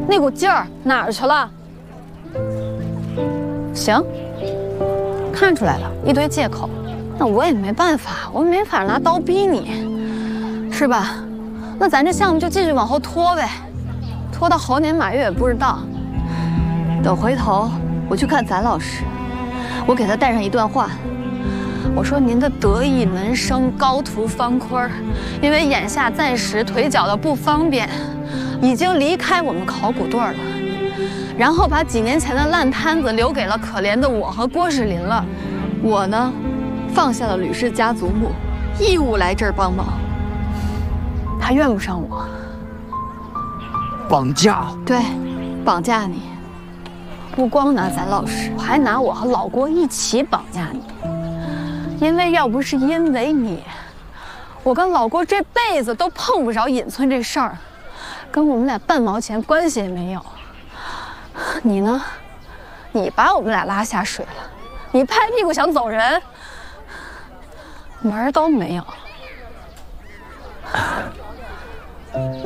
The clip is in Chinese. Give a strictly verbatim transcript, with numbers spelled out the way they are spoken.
那股劲儿哪儿去了？行，看出来了，一堆借口，那我也没办法，我没法拿刀逼你，是吧？那咱这项目就继续往后拖呗，拖到猴年马月也不知道。等回头我去看咱老师，我给他带上一段话。 我说您的得意门生高途方坤，因为眼下暂时腿脚的不方便，已经离开我们考古队了。然后把几年前的烂摊子留给了可怜的我和郭士林了。我呢，放下了吕氏家族墓，义务来这儿帮忙。他怨不上我。 绑架？ 对，绑架你。不光拿咱老师，还拿我和老郭一起绑架你。 因为要不是因为你，我跟老郭这辈子都碰不着尹村这事儿，跟我们俩半毛钱关系也没有。你呢？你把我们俩拉下水了，你拍屁股想走人，门儿都没有。